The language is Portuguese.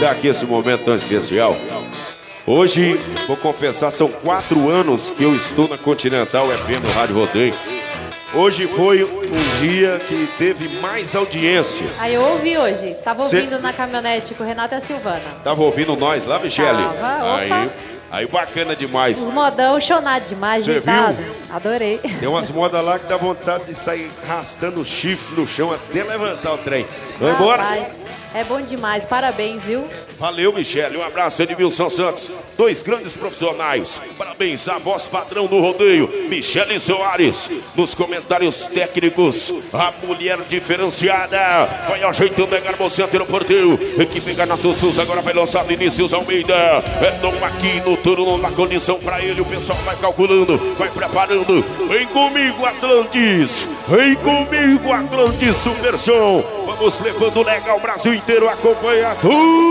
aproveitar aqui esse momento tão especial. Hoje, vou confessar, são 4 anos que eu estou na Continental FM, no Rádio Rodeio. Hoje foi um dia que teve mais audiência. Aí eu ouvi hoje. Tava ouvindo na caminhonete com o Renato e a Silvana. Tava ouvindo nós lá, Michele? Tava, opa. Aí bacana demais. Os modão chonados demais, Cê ajeitado. viu? Adorei. Tem umas modas lá que dá vontade de sair arrastando o chifre no chão até levantar o trem. Vamos embora? Rapaz, é bom demais. Parabéns, viu? Valeu, Michele. Um abraço, Edmilson Santos. 2 grandes profissionais. Parabéns à voz padrão do rodeio, Michele Soares. Nos comentários técnicos, a mulher diferenciada. Vai ajeitando a Garbocente no porteio. Equipe Ganato Souza agora vai lançar Vinícius Almeida. É não aqui no turno, na condição pra ele. O pessoal vai calculando, vai preparando. Vem comigo, Atlantis. Vem comigo, Atlantis Super Som. Vamos levando legal, o Brasil inteiro acompanha tudo.